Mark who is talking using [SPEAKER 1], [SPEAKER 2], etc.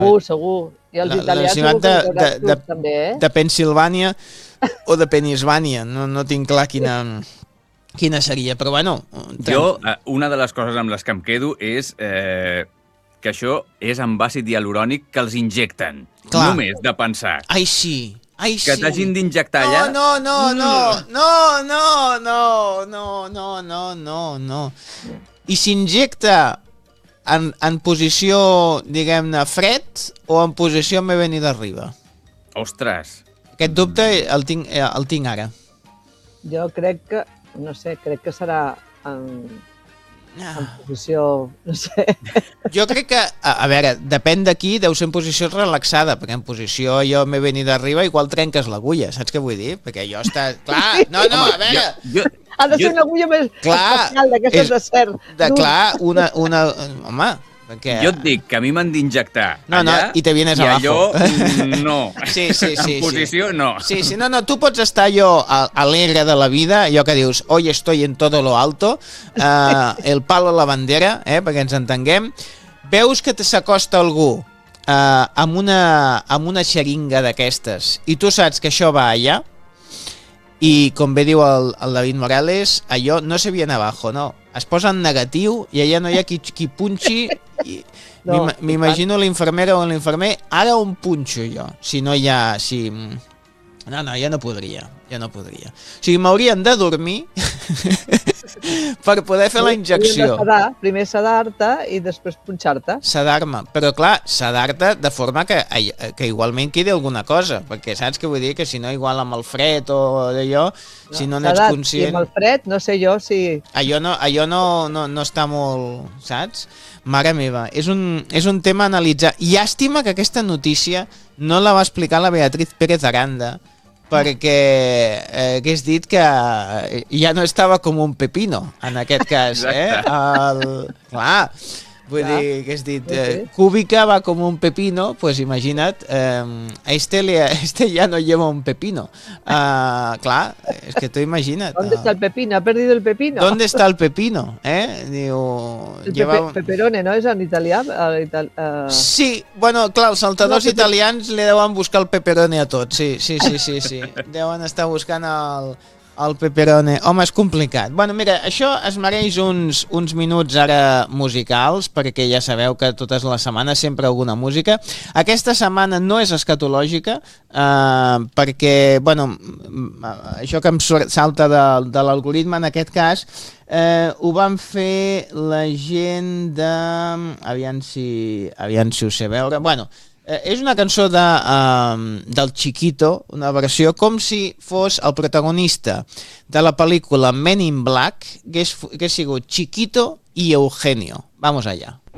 [SPEAKER 1] Segur. I els
[SPEAKER 2] La
[SPEAKER 1] italians
[SPEAKER 2] ciutat
[SPEAKER 1] segur que en veuràs tu també,
[SPEAKER 2] de Pensilvània o de Penisvània, no tinc clar quina seria, però bueno...
[SPEAKER 3] Jo, una de les coses amb les que em quedo és que això és amb àcid hialurònic que els injecten.
[SPEAKER 2] Clar.
[SPEAKER 3] Només de pensar.
[SPEAKER 2] Ai, sí.
[SPEAKER 3] Que t'hagin d'injectar allà...
[SPEAKER 2] No. I s'injecta en posició, diguem-ne, fred o en posició m'he venit d'arriba?
[SPEAKER 3] Ostres.
[SPEAKER 2] Aquest dubte el tinc ara.
[SPEAKER 1] Jo crec que, no sé, crec que serà en posició, no sé.
[SPEAKER 2] Jo crec que, a veure, depèn d'aquí, deu ser en posició relaxada, perquè en posició jo m'he venit d'arriba igual trenques l'agulla, saps què vull dir? Perquè jo està... Clar, no, a veure...
[SPEAKER 1] Ha de ser una agulla més especial d'aquestes de cert.
[SPEAKER 2] Clar, home, perquè...
[SPEAKER 3] Jo et dic que a mi m'han d'injectar allà
[SPEAKER 2] i te vienes abajo.
[SPEAKER 3] I allò, no.
[SPEAKER 2] Sí.
[SPEAKER 3] En posició, no.
[SPEAKER 2] Sí, no, tu pots estar allò alegre de la vida, allò que dius, hoy estoy en todo lo alto, el palo a la bandera, perquè ens entenguem. Veus que s'acosta algú amb una xeringa d'aquestes i tu saps que això va allà, i com bé diu el David Morales, allò no se viene abajo, no. Es posa en negatiu i allà no hi ha qui punxi. M'imagino l'infermera o l'infermer, ara on punxo jo? Si no hi ha... No, ja no podria. O sigui, m'haurien de dormir per poder fer la injecció.
[SPEAKER 1] Primer sedar-te i després punxar-te.
[SPEAKER 2] Sedar-me, però clar, sedar-te de forma que igualment quedi alguna cosa, perquè saps què vull dir? Que si no, igual amb el fred o d'allò, si no n'ets conscient...
[SPEAKER 1] I amb el fred, no sé jo si...
[SPEAKER 2] Allò no està molt... Saps? Mare meva, és un tema a analitzar. Llàstima que aquesta notícia no la va explicar la Beatriz Pérez Aranda, perquè hagués dit que ja no estava com un pepino, en aquest cas. Clar, vull dir, hagués dit, Cúbica va com un pepino, pues imagina't, este ya no lleva un pepino. Clar, és que tu imagina't.
[SPEAKER 1] ¿Dónde está el pepino? ¿Ha perdido el pepino?
[SPEAKER 2] ¿Dónde está el pepino?
[SPEAKER 1] Pepperone, no? És en italià?
[SPEAKER 2] Sí, bueno, clar, els saltadors italians li deuen buscar el pepperone a tot, sí. Deuen estar buscant el pepperone. Home, és complicat. Bueno, mira, això es mereix uns minuts ara musicals, perquè ja sabeu que totes les setmanes sempre alguna música. Aquesta setmana no és escatològica, perquè, bueno, això que em salta de l'algoritme en aquest cas, ho van fer la gent de... Aviam si ho sé veure. Bueno, és una cançó del Chiquito, una versió com si fos el protagonista de la pel·lícula Men in Black, que hagués sigut Chiquito y Eugenio. Vamos allá.